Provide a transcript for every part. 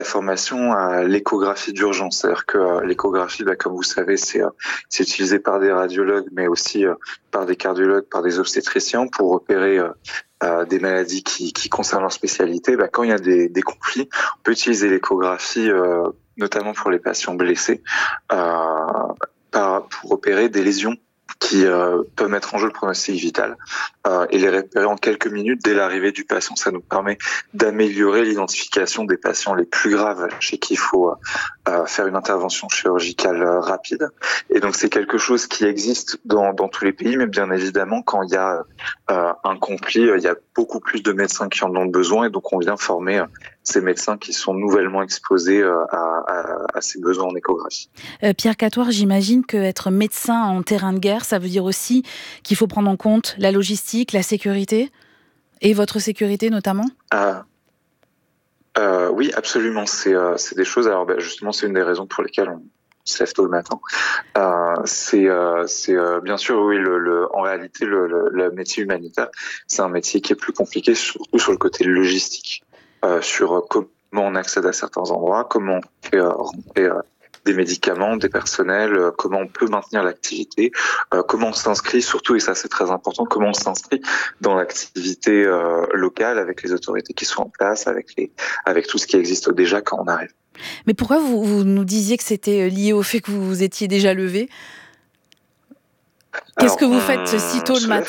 formation à l'échographie d'urgence. C'est-à-dire que l'échographie, comme vous savez, c'est utilisé par des radiologues, mais aussi par des cardiologues, par des obstétriciens pour opérer des maladies qui concernent leur spécialité. Quand il y a des conflits, on peut utiliser l'échographie, notamment pour les patients blessés, pour opérer des lésions qui peuvent mettre en jeu le pronostic vital et les repérer en quelques minutes dès l'arrivée du patient. Ça nous permet d'améliorer l'identification des patients les plus graves chez qui il faut faire une intervention chirurgicale rapide. Et donc c'est quelque chose qui existe dans tous les pays, mais bien évidemment quand il y a un conflit, il y a beaucoup plus de médecins qui en ont besoin et donc on vient former ces médecins qui sont nouvellement exposés à ces besoins en échographie. Pierre Catoire, j'imagine qu'être médecin en terrain de guerre, ça veut dire aussi qu'il faut prendre en compte la logistique, la sécurité, et votre sécurité notamment ? Oui, absolument. C'est des choses. Alors, justement, c'est une des raisons pour lesquelles on se lève tôt le matin. C'est bien sûr, oui, en réalité, le métier humanitaire, c'est un métier qui est plus compliqué, surtout sur le côté logistique. Sur comment on accède à certains endroits, comment on fait rentrer des médicaments, des personnels, comment on peut maintenir l'activité, comment on s'inscrit surtout, et ça c'est très important, comment on s'inscrit dans l'activité locale avec les autorités qui sont en place, avec tout ce qui existe déjà quand on arrive. Mais pourquoi vous nous disiez que c'était lié au fait que vous vous étiez déjà levé ? Qu'est-ce que vous faites si tôt le matin ?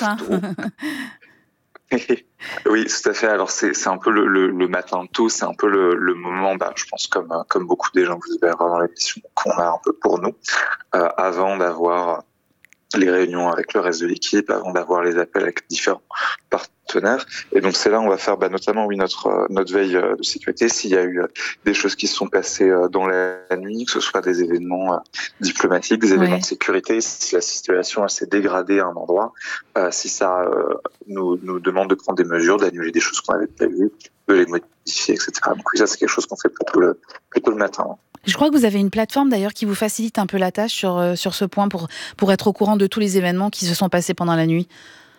Oui, tout à fait. Alors c'est un peu le matin tôt, c'est un peu le moment, je pense comme beaucoup des gens que vous verrez dans l'émission, qu'on a un peu pour nous, avant d'avoir les réunions avec le reste de l'équipe, avant d'avoir les appels avec différents partenaires. Et donc c'est là on va faire notamment notre veille de sécurité. S'il y a eu des choses qui se sont passées dans la nuit, que ce soit des événements diplomatiques, des événements de sécurité, si la situation s'est dégradée à un endroit, si ça nous demande de prendre des mesures, d'annuler des choses qu'on avait prévues, de les modifier, etc. Donc oui, ça c'est quelque chose qu'on fait plutôt le matin. Je crois que vous avez une plateforme d'ailleurs qui vous facilite un peu la tâche sur ce point pour être au courant de tous les événements qui se sont passés pendant la nuit.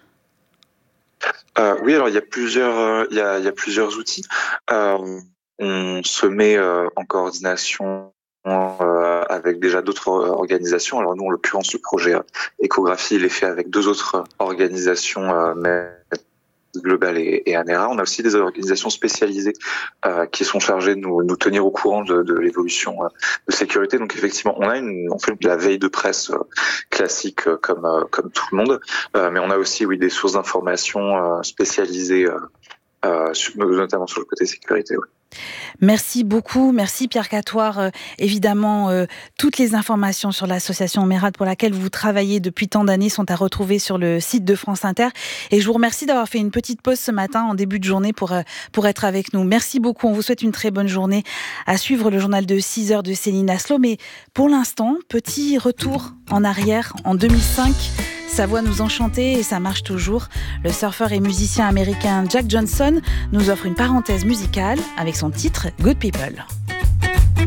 Oui, alors il y a plusieurs outils. On se met en coordination avec déjà d'autres organisations. Alors nous, en l'occurrence, le projet échographie, il est fait avec deux autres organisations, Global et ANERA. On a aussi des organisations spécialisées qui sont chargées de nous tenir au courant de l'évolution de sécurité. Donc effectivement, on fait de la veille de presse classique comme tout le monde, mais on a aussi des sources d'informations spécialisées, notamment sur le côté sécurité. Oui. Merci beaucoup, merci Pierre Catoire. Évidemment, toutes les informations sur l'association Merad pour laquelle vous travaillez depuis tant d'années sont à retrouver sur le site de France Inter. Et je vous remercie d'avoir fait une petite pause ce matin en début de journée pour être avec nous. Merci beaucoup, on vous souhaite une très bonne journée. À suivre le journal de 6h de Céline Aslo. Mais pour l'instant, petit retour en arrière en 2005. Sa voix nous enchantait et ça marche toujours. Le surfeur et musicien américain Jack Johnson nous offre une parenthèse musicale avec son titre Good People.